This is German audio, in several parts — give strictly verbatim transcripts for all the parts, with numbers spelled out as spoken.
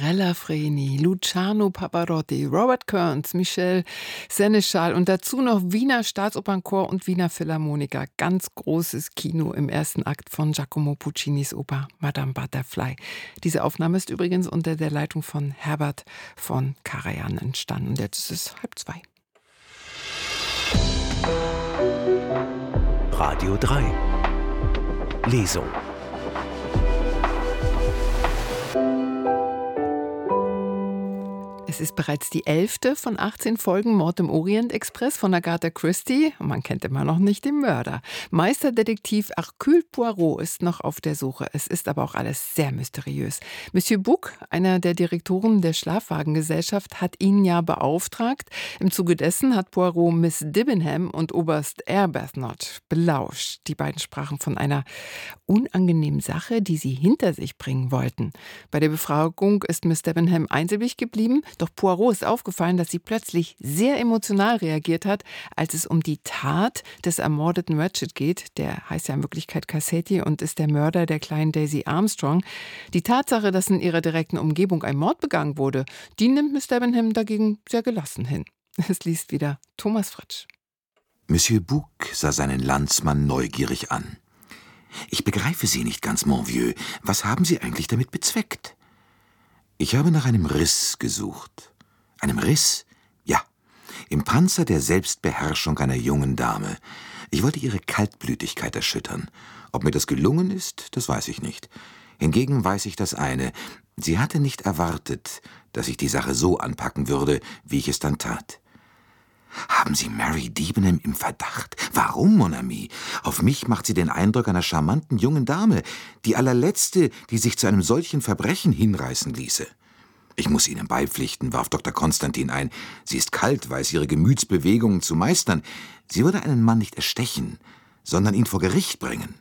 Mirella Freni, Luciano Pavarotti, Robert Kearns, Michel Seneschal und dazu noch Wiener Staatsopernchor und Wiener Philharmoniker. Ganz großes Kino im ersten Akt von Giacomo Puccinis Oper Madame Butterfly. Diese Aufnahme ist übrigens unter der Leitung von Herbert von Karajan entstanden. Und jetzt ist es halb zwei. Radio drei. Lesung. Es ist bereits die elfte von achtzehn Folgen Mord im Orient Express von Agatha Christie. Man kennt immer noch nicht den Mörder. Meisterdetektiv Hercule Poirot ist noch auf der Suche. Es ist aber auch alles sehr mysteriös. Monsieur Bouc, einer der Direktoren der Schlafwagengesellschaft, hat ihn ja beauftragt. Im Zuge dessen hat Poirot Miss Debenham und Oberst Arbuthnot belauscht. Die beiden sprachen von einer unangenehmen Sache, die sie hinter sich bringen wollten. Bei der Befragung ist Miss Debenham einsilbig geblieben. Doch Poirot ist aufgefallen, dass sie plötzlich sehr emotional reagiert hat, als es um die Tat des ermordeten Ratchet geht. Der heißt ja in Wirklichkeit Cassetti und ist der Mörder der kleinen Daisy Armstrong. Die Tatsache, dass in ihrer direkten Umgebung ein Mord begangen wurde, die nimmt Miss Debenham dagegen sehr gelassen hin. Es liest wieder Thomas Fritsch. Monsieur Bouc sah seinen Landsmann neugierig an. »Ich begreife Sie nicht ganz, mon vieux. Was haben Sie eigentlich damit bezweckt?« »Ich habe nach einem Riss gesucht.« »Einem Riss?« »Ja, im Panzer der Selbstbeherrschung einer jungen Dame. Ich wollte ihre Kaltblütigkeit erschüttern. Ob mir das gelungen ist, das weiß ich nicht. Hingegen weiß ich das eine: Sie hatte nicht erwartet, dass ich die Sache so anpacken würde, wie ich es dann tat.« »Haben Sie Mary Debenham im Verdacht? Warum, mon ami? Auf mich macht sie den Eindruck einer charmanten jungen Dame, die allerletzte, die sich zu einem solchen Verbrechen hinreißen ließe.« »Ich muss Ihnen beipflichten«, warf Doktor Konstantin ein. »Sie ist kalt, weiß ihre Gemütsbewegungen zu meistern. Sie würde einen Mann nicht erstechen, sondern ihn vor Gericht bringen.«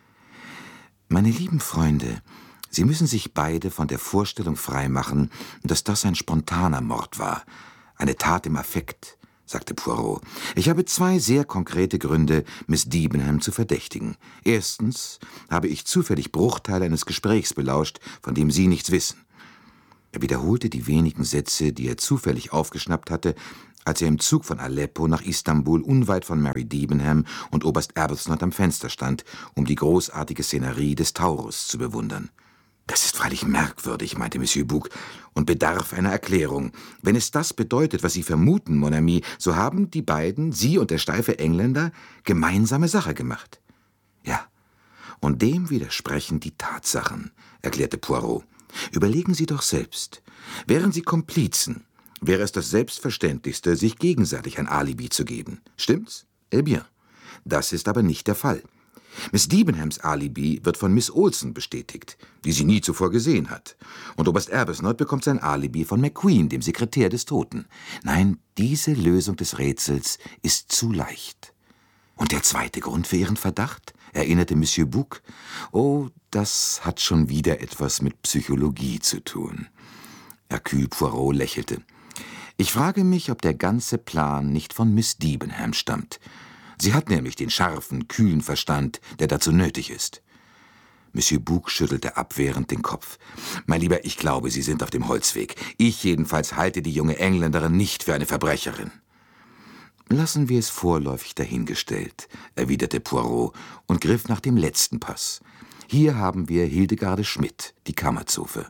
»Meine lieben Freunde, Sie müssen sich beide von der Vorstellung freimachen, dass das ein spontaner Mord war, eine Tat im Affekt«, sagte Poirot. »Ich habe zwei sehr konkrete Gründe, Miss Debenham zu verdächtigen. Erstens habe ich zufällig Bruchteile eines Gesprächs belauscht, von dem Sie nichts wissen.« Er wiederholte die wenigen Sätze, die er zufällig aufgeschnappt hatte, als er im Zug von Aleppo nach Istanbul unweit von Mary Debenham und Oberst Arbuthnot am Fenster stand, um die großartige Szenerie des Taurus zu bewundern. »Das ist freilich merkwürdig«, meinte Monsieur Bouc, »und bedarf einer Erklärung. Wenn es das bedeutet, was Sie vermuten, mon ami, so haben die beiden, Sie und der steife Engländer, gemeinsame Sache gemacht.« »Ja, und dem widersprechen die Tatsachen«, erklärte Poirot. »Überlegen Sie doch selbst. Wären Sie Komplizen, wäre es das Selbstverständlichste, sich gegenseitig ein Alibi zu geben. Stimmt's? Eh bien. Das ist aber nicht der Fall. Miss Debenhams Alibi wird von Miss Olsen bestätigt, die sie nie zuvor gesehen hat. Und Oberst Arbuthnot bekommt sein Alibi von McQueen, dem Sekretär des Toten. Nein, diese Lösung des Rätsels ist zu leicht. Und der zweite Grund für Ihren Verdacht, erinnerte Monsieur Bouc, oh, das hat schon wieder etwas mit Psychologie zu tun. Hercule Poirot lächelte. Ich frage mich, ob der ganze Plan nicht von Miss Debenham stammt. Sie hat nämlich den scharfen, kühlen Verstand, der dazu nötig ist. Monsieur Bouc schüttelte abwehrend den Kopf. »Mein Lieber, ich glaube, Sie sind auf dem Holzweg. Ich jedenfalls halte die junge Engländerin nicht für eine Verbrecherin.« »Lassen wir es vorläufig dahingestellt«, erwiderte Poirot und griff nach dem letzten Pass. »Hier haben wir Hildegarde Schmidt, die Kammerzofe.«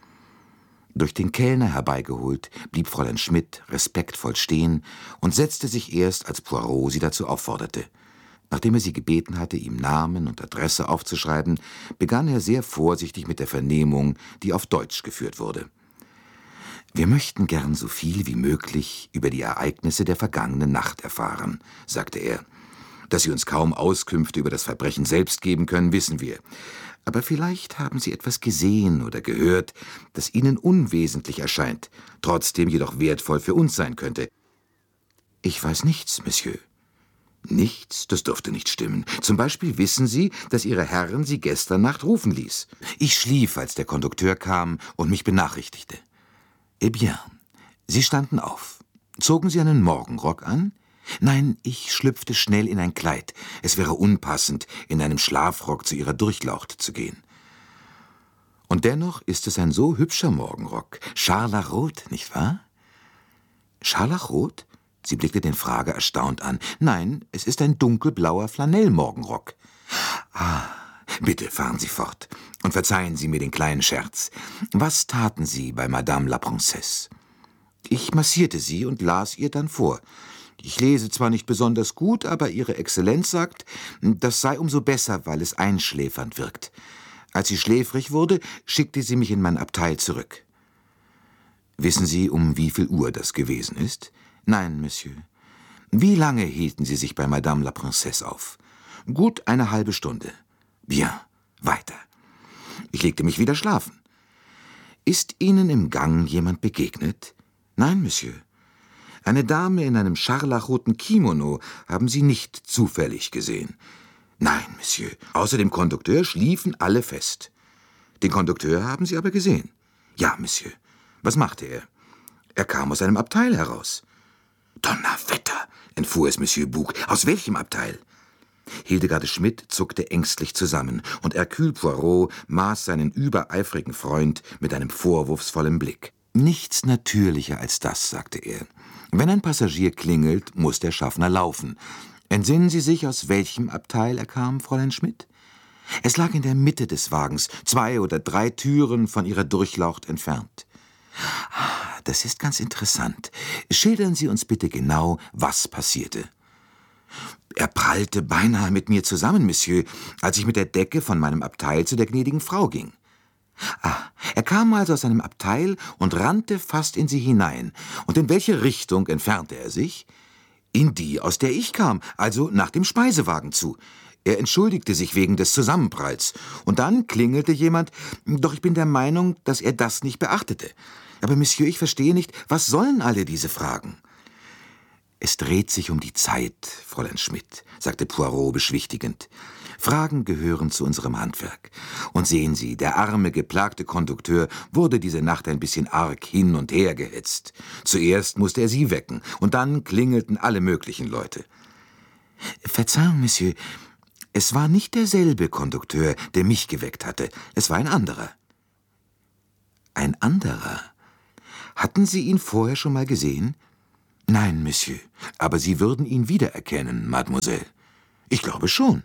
Durch den Kellner herbeigeholt, blieb Fräulein Schmidt respektvoll stehen und setzte sich erst, als Poirot sie dazu aufforderte. Nachdem er sie gebeten hatte, ihm Namen und Adresse aufzuschreiben, begann er sehr vorsichtig mit der Vernehmung, die auf Deutsch geführt wurde. »Wir möchten gern so viel wie möglich über die Ereignisse der vergangenen Nacht erfahren«, sagte er. »Dass Sie uns kaum Auskünfte über das Verbrechen selbst geben können, wissen wir. Aber vielleicht haben Sie etwas gesehen oder gehört, das Ihnen unwesentlich erscheint, trotzdem jedoch wertvoll für uns sein könnte.« »Ich weiß nichts, Monsieur.« »Nichts? Das dürfte nicht stimmen. Zum Beispiel wissen Sie, dass Ihre Herrin Sie gestern Nacht rufen ließ. Ich schlief, als der Kondukteur kam und mich benachrichtigte.« »Eh bien, Sie standen auf. Zogen Sie einen Morgenrock an?« »Nein, ich schlüpfte schnell in ein Kleid. Es wäre unpassend, in einem Schlafrock zu Ihrer Durchlaucht zu gehen.« Und dennoch ist es ein so hübscher Morgenrock. Scharlachrot, nicht wahr? Scharlachrot? Sie blickte den Frager erstaunt an. Nein, es ist ein dunkelblauer Flanellmorgenrock. Ah, bitte fahren Sie fort und verzeihen Sie mir den kleinen Scherz. Was taten Sie bei Madame la Princesse? Ich massierte sie und las ihr dann vor. Ich lese zwar nicht besonders gut, aber Ihre Exzellenz sagt, das sei umso besser, weil es einschläfernd wirkt. Als sie schläfrig wurde, schickte sie mich in mein Abteil zurück. Wissen Sie, um wie viel Uhr das gewesen ist? Nein, Monsieur. Wie lange hielten Sie sich bei Madame la Princesse auf? Gut eine halbe Stunde. Bien, weiter. Ich legte mich wieder schlafen. Ist Ihnen im Gang jemand begegnet? Nein, Monsieur. Eine Dame in einem scharlachroten Kimono haben Sie nicht zufällig gesehen. Nein, Monsieur. Außer dem Kondukteur schliefen alle fest. Den Kondukteur haben Sie aber gesehen. Ja, Monsieur. Was machte er? Er kam aus einem Abteil heraus. Donnerwetter, entfuhr es Monsieur Bouc. Aus welchem Abteil? Hildegarde Schmidt zuckte ängstlich zusammen, und Hercule Poirot maß seinen übereifrigen Freund mit einem vorwurfsvollen Blick. Nichts natürlicher als das, sagte er. Wenn ein Passagier klingelt, muss der Schaffner laufen. Entsinnen Sie sich, aus welchem Abteil er kam, Fräulein Schmidt? Es lag in der Mitte des Wagens, zwei oder drei Türen von Ihrer Durchlaucht entfernt. Ah, das ist ganz interessant. Schildern Sie uns bitte genau, was passierte. Er prallte beinahe mit mir zusammen, Monsieur, als ich mit der Decke von meinem Abteil zu der gnädigen Frau ging. Ah, er kam also aus seinem Abteil und rannte fast in sie hinein. Und in welche Richtung entfernte er sich? In die, aus der ich kam, also nach dem Speisewagen zu. Er entschuldigte sich wegen des Zusammenpralls. Und dann klingelte jemand, doch ich bin der Meinung, dass er das nicht beachtete. Aber Monsieur, ich verstehe nicht, was sollen alle diese Fragen? Es dreht sich um die Zeit, Fräulein Schmidt, sagte Poirot beschwichtigend. Fragen gehören zu unserem Handwerk. Und sehen Sie, der arme, geplagte Kondukteur wurde diese Nacht ein bisschen arg hin und her gehetzt. Zuerst musste er Sie wecken, und dann klingelten alle möglichen Leute. Verzeihung, Monsieur, es war nicht derselbe Kondukteur, der mich geweckt hatte. Es war ein anderer. Ein anderer? Hatten Sie ihn vorher schon mal gesehen? Nein, Monsieur, aber Sie würden ihn wiedererkennen, Mademoiselle. Ich glaube schon.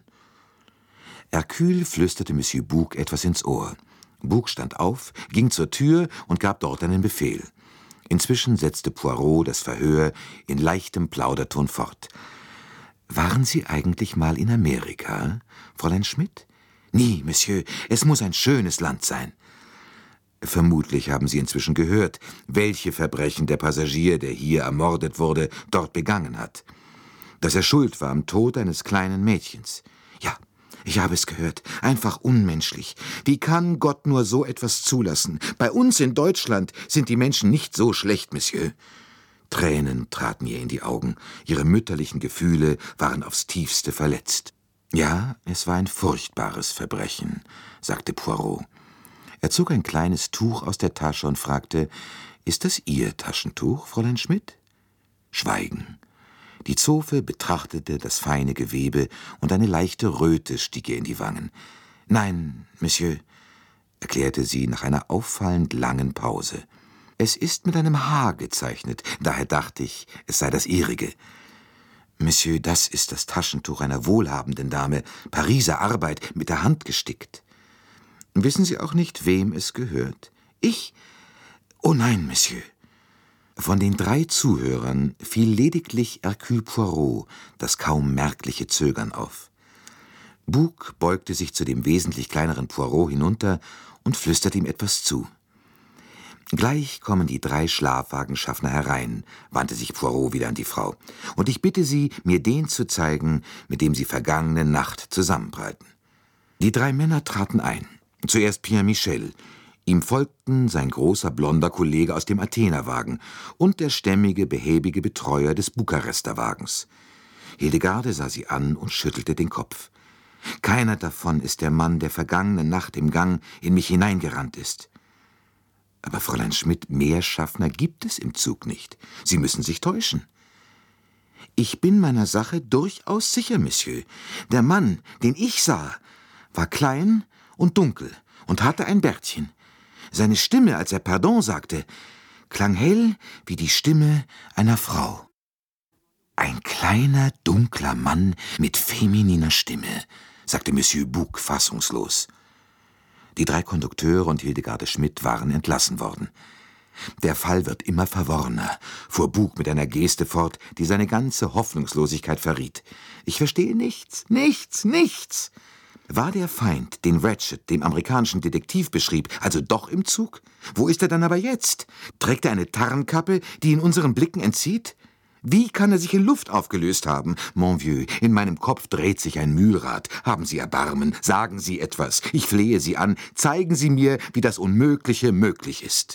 Hercule flüsterte Monsieur Bouc etwas ins Ohr. Bouc stand auf, ging zur Tür und gab dort einen Befehl. Inzwischen setzte Poirot das Verhör in leichtem Plauderton fort. »Waren Sie eigentlich mal in Amerika, Fräulein Schmidt?« »Nie, Monsieur, es muss ein schönes Land sein.« »Vermutlich haben Sie inzwischen gehört, welche Verbrechen der Passagier, der hier ermordet wurde, dort begangen hat. Dass er schuld war am Tod eines kleinen Mädchens. Ja, ich habe es gehört. Einfach unmenschlich. Wie kann Gott nur so etwas zulassen? Bei uns in Deutschland sind die Menschen nicht so schlecht, Monsieur.« Tränen traten ihr in die Augen. Ihre mütterlichen Gefühle waren aufs tiefste verletzt. »Ja, es war ein furchtbares Verbrechen«, sagte Poirot. Er zog ein kleines Tuch aus der Tasche und fragte, »Ist das Ihr Taschentuch, Fräulein Schmidt?« Schweigen. Die Zofe betrachtete das feine Gewebe, und eine leichte Röte stieg ihr in die Wangen. »Nein, Monsieur«, erklärte sie nach einer auffallend langen Pause. »Es ist mit einem Haar gezeichnet, daher dachte ich, es sei das Ihrige.« »Monsieur, das ist das Taschentuch einer wohlhabenden Dame, Pariser Arbeit, mit der Hand gestickt.« »Wissen Sie auch nicht, wem es gehört?« »Ich? Oh nein, Monsieur.« Von den drei Zuhörern fiel lediglich Hercule Poirot das kaum merkliche Zögern auf. Bouc beugte sich zu dem wesentlich kleineren Poirot hinunter und flüsterte ihm etwas zu. »Gleich kommen die drei Schlafwagenschaffner herein«, wandte sich Poirot wieder an die Frau, »und ich bitte Sie, mir den zu zeigen, mit dem Sie vergangene Nacht zusammenprallten.« Die drei Männer traten ein. Zuerst Pierre Michel, ihm folgten sein großer blonder Kollege aus dem Athenerwagen und der stämmige, behäbige Betreuer des Bukarester Wagens. Hildegarde sah sie an und schüttelte den Kopf. »Keiner davon ist der Mann, der vergangene Nacht im Gang in mich hineingerannt ist.« »Aber Fräulein Schmidt, mehr Schaffner gibt es im Zug nicht. Sie müssen sich täuschen.« »Ich bin meiner Sache durchaus sicher, Monsieur. Der Mann, den ich sah, war klein und dunkel und hatte ein Bärtchen. Seine Stimme, als er Pardon sagte, klang hell wie die Stimme einer Frau. »Ein kleiner, dunkler Mann mit femininer Stimme«, sagte Monsieur Bouc fassungslos. Die drei Kondukteure und Hildegarde Schmidt waren entlassen worden. »Der Fall wird immer verworrener«, fuhr Bouc mit einer Geste fort, die seine ganze Hoffnungslosigkeit verriet. »Ich verstehe nichts, nichts, nichts!« War der Feind, den Ratchet dem amerikanischen Detektiv beschrieb, also doch im Zug? Wo ist er dann aber jetzt? Trägt er eine Tarnkappe, die ihn unseren Blicken entzieht? Wie kann er sich in Luft aufgelöst haben? Mon vieux, in meinem Kopf dreht sich ein Mühlrad. Haben Sie Erbarmen, sagen Sie etwas. Ich flehe Sie an, zeigen Sie mir, wie das Unmögliche möglich ist.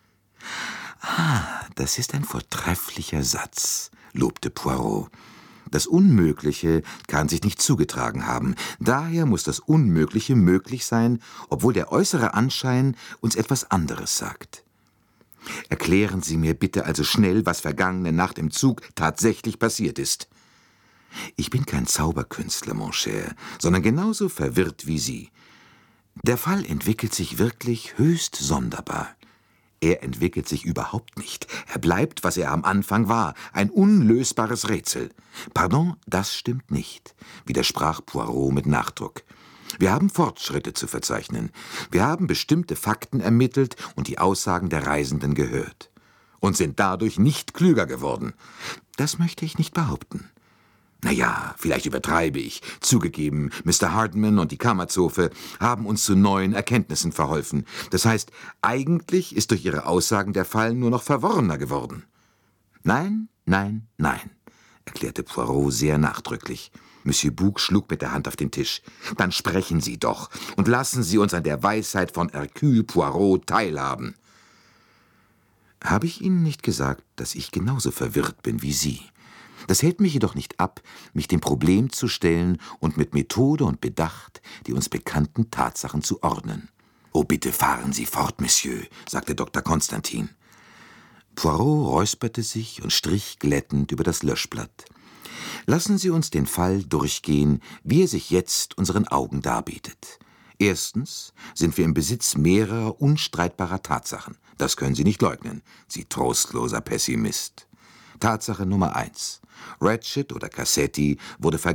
»Ah, das ist ein vortrefflicher Satz«, lobte Poirot. »Das Unmögliche kann sich nicht zugetragen haben. Daher muss das Unmögliche möglich sein, obwohl der äußere Anschein uns etwas anderes sagt. Erklären Sie mir bitte also schnell, was vergangene Nacht im Zug tatsächlich passiert ist.« »Ich bin kein Zauberkünstler, mon cher, sondern genauso verwirrt wie Sie. Der Fall entwickelt sich wirklich höchst sonderbar. Er entwickelt sich überhaupt nicht. Er bleibt, was er am Anfang war, ein unlösbares Rätsel. Pardon, das stimmt nicht«, widersprach Poirot mit Nachdruck. »Wir haben Fortschritte zu verzeichnen. Wir haben bestimmte Fakten ermittelt und die Aussagen der Reisenden gehört. Und sind dadurch nicht klüger geworden. Das möchte ich nicht behaupten. Na ja, vielleicht übertreibe ich. Zugegeben, Mister Hardman und die Kammerzofe haben uns zu neuen Erkenntnissen verholfen. Das heißt, eigentlich ist durch ihre Aussagen der Fall nur noch verworrener geworden.« »Nein, nein, nein«, erklärte Poirot sehr nachdrücklich. Monsieur Bouc schlug mit der Hand auf den Tisch. »Dann sprechen Sie doch und lassen Sie uns an der Weisheit von Hercule Poirot teilhaben.« »Habe ich Ihnen nicht gesagt, dass ich genauso verwirrt bin wie Sie? Das hält mich jedoch nicht ab, mich dem Problem zu stellen und mit Methode und Bedacht die uns bekannten Tatsachen zu ordnen.« »Oh, bitte fahren Sie fort, Monsieur«, sagte Doktor Konstantin. Poirot räusperte sich und strich glättend über das Löschblatt. »Lassen Sie uns den Fall durchgehen, wie er sich jetzt unseren Augen darbietet. Erstens sind wir im Besitz mehrerer unstreitbarer Tatsachen. Das können Sie nicht leugnen, Sie trostloser Pessimist. Tatsache Nummer eins. Ratchet oder Cassetti wurde vergiftet.